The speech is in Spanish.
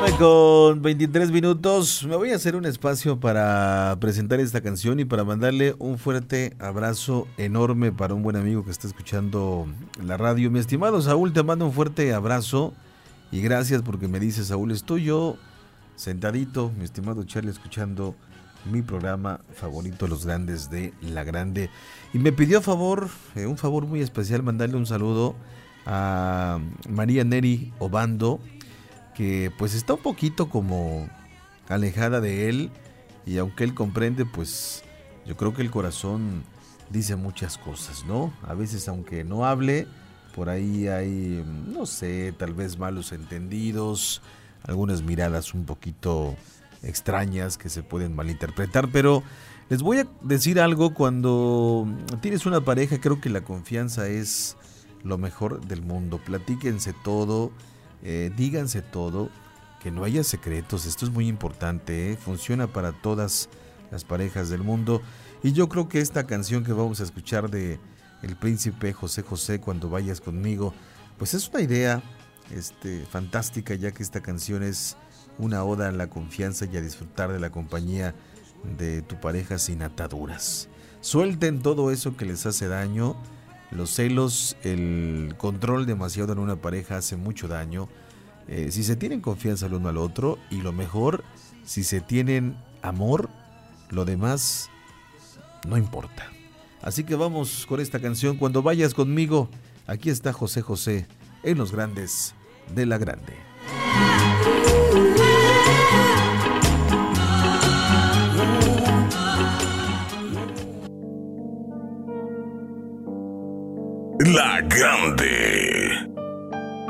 Con 23 minutos me voy a hacer un espacio para presentar esta canción y para mandarle un fuerte abrazo enorme para un buen amigo que está escuchando la radio. Mi estimado Saúl, te mando un fuerte abrazo y gracias porque me dice, Saúl, estoy yo sentadito, mi estimado Charlie, escuchando mi programa favorito, Los Grandes de La Grande, y me pidió un favor muy especial, mandarle un saludo a María Neri Obando, que pues está un poquito como alejada de él, y aunque él comprende, pues yo creo que el corazón dice muchas cosas, ¿no? A veces aunque no hable, por ahí hay, no sé, tal vez malos entendidos, algunas miradas un poquito extrañas que se pueden malinterpretar, pero les voy a decir algo: cuando tienes una pareja, creo que la confianza es lo mejor del mundo. Platíquense todo, díganse todo, que no haya secretos. Esto es muy importante, ¿eh? Funciona para todas las parejas del mundo. Y yo creo que esta canción que vamos a escuchar de El Príncipe José José, Cuando Vayas Conmigo, pues es una idea fantástica, ya que esta canción es una oda a la confianza y a disfrutar de la compañía de tu pareja sin ataduras. Suelten todo eso que les hace daño. Los celos, el control demasiado en una pareja hace mucho daño. Si se tienen confianza el uno al otro, y lo mejor, si se tienen amor, lo demás no importa. Así que vamos con esta canción, Cuando Vayas Conmigo. Aquí está José José en Los Grandes de La Grande. La Grande.